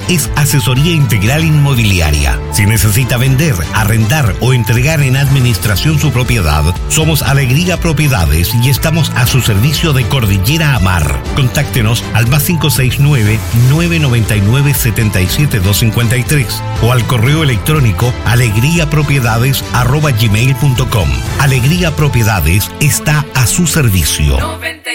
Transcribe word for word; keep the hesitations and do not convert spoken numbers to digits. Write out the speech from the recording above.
es asesoría integral inmobiliaria. Si necesita vender, arrendar o entregar en administración su propiedad, somos Alegría Propiedades y estamos a su servicio de Cordillera a Mar. Contáctenos al más cinco seis nueve, nueve nueve nueve, siete siete dos cinco tres o al correo electrónico alegriapropiedades arroba gmail punto com. Alegría Propiedades está a su servicio.